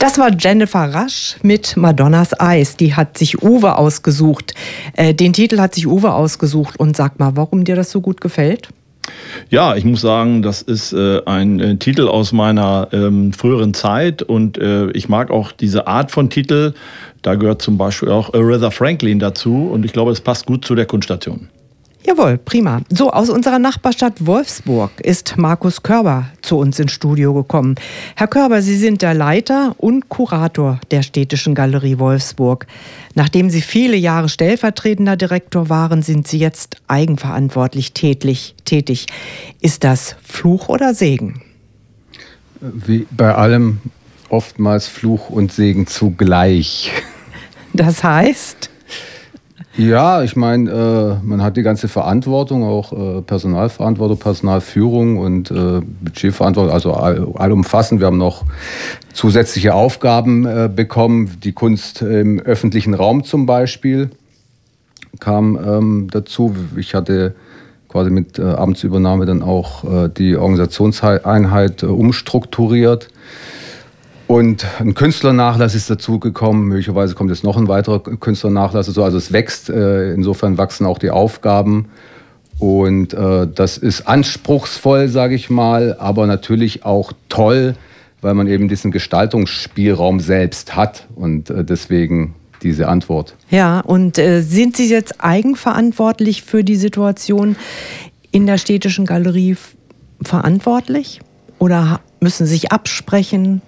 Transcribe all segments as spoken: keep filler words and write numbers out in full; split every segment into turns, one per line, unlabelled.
Das war Jennifer Rasch mit Madonnas Eyes. Die hat sich Uwe ausgesucht. Äh, den Titel hat sich Uwe ausgesucht. Und sag mal, warum dir das so gut gefällt?
Ja, ich muss sagen, das ist äh, ein äh, Titel aus meiner ähm, früheren Zeit und äh, ich mag auch diese Art von Titel. Da gehört zum Beispiel auch Aretha Franklin dazu und ich glaube, es passt gut zu der Kunststation.
Jawohl, prima. So, aus unserer Nachbarstadt Wolfsburg ist Markus Körber zu uns ins Studio gekommen. Herr Körber, Sie sind der Leiter und Kurator der Städtischen Galerie Wolfsburg. Nachdem Sie viele Jahre stellvertretender Direktor waren, sind Sie jetzt eigenverantwortlich tätig. tätig. Ist das Fluch oder Segen?
Wie bei allem oftmals Fluch und Segen zugleich.
Das heißt?
Ja, ich meine, äh, man hat die ganze Verantwortung, auch äh, Personalverantwortung, Personalführung und äh, Budgetverantwortung, also all, allumfassend. Wir haben noch zusätzliche Aufgaben äh, bekommen. Die Kunst im öffentlichen Raum zum Beispiel kam ähm, dazu. Ich hatte quasi mit äh, Amtsübernahme dann auch äh, die Organisationseinheit äh, umstrukturiert. Und ein Künstlernachlass ist dazugekommen. Möglicherweise kommt jetzt noch ein weiterer Künstlernachlass. Also es wächst, insofern wachsen auch die Aufgaben. Und das ist anspruchsvoll, sage ich mal, aber natürlich auch toll, weil man eben diesen Gestaltungsspielraum selbst hat. Und deswegen diese Antwort.
Ja, und äh, sind Sie jetzt eigenverantwortlich für die Situation in der Städtischen Galerie verantwortlich? Oder müssen Sie sich absprechen?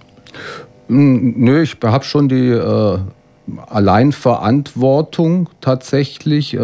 Nö, ich habe schon die äh, Alleinverantwortung tatsächlich.